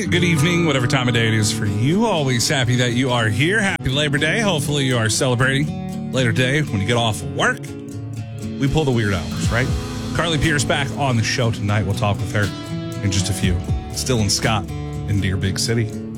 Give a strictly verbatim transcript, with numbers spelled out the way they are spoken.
Good evening, whatever time of day it is for you. Always happy that you are here. Happy Labor Day. Hopefully you are celebrating later day when you get off of work. We pull the weird hours, right? Carly Pierce back on the show tonight. We'll talk with her in just a few. Still in Scott in Deer Big City.